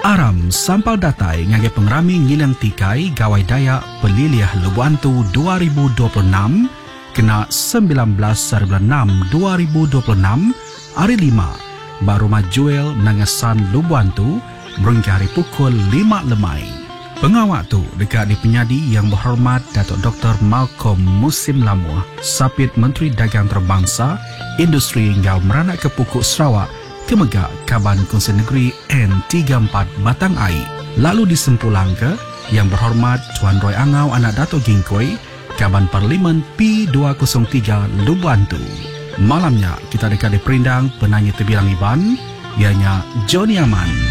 Aram sampal datai ngagai pengrami ngilang tikai gawai daya peliliah Lubuantu 2026 kena 19/6/2026 hari 5 baru majuel nangasan Lubuantu berhingga hari pukul 5 lemai. Pengawak tu dekat di penyadi yang berhormat Datuk Dr. Malcolm Musim Lamuh, Sapit Menteri Dagang Terbangsa, Industri hingga meranak ke Pukuk Sarawak, Kemegak Kaban Kongsi Negeri N34 Batang Air. Lalu di Sempulangka yang berhormat Tuan Roy Angau anak Dato' Gingkoi, Kaban Parlimen P203 Lubuantu. Malamnya kita dekat di perindang penanya terbilang Iban, ianya Johnny Aman.